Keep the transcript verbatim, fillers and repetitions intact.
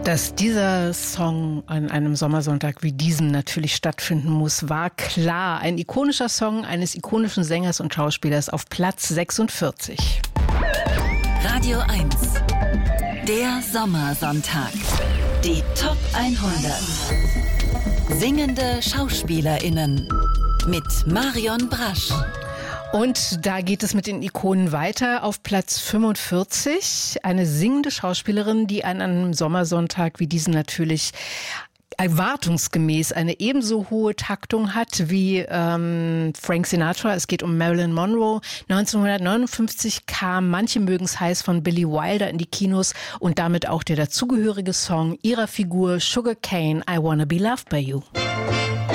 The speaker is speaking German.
Dass dieser Song an einem Sommersonntag wie diesem natürlich stattfinden muss, war klar. Ein ikonischer Song eines ikonischen Sängers und Schauspielers auf Platz sechsundvierzig. Radio eins, der Sommersonntag. Die Top hundert. Singende SchauspielerInnen mit Marion Brasch. Und da geht es mit den Ikonen weiter. Auf Platz fünfundvierzig eine singende Schauspielerin, die an einem Sommersonntag wie diesem natürlich erwartungsgemäß eine ebenso hohe Taktung hat wie ähm, Frank Sinatra. Es geht um Marilyn Monroe. neunzehnhundertneunundfünfzig kam Manche mögen's heiß von Billy Wilder in die Kinos und damit auch der dazugehörige Song ihrer Figur Sugar Cane, I Wanna Be Loved by You.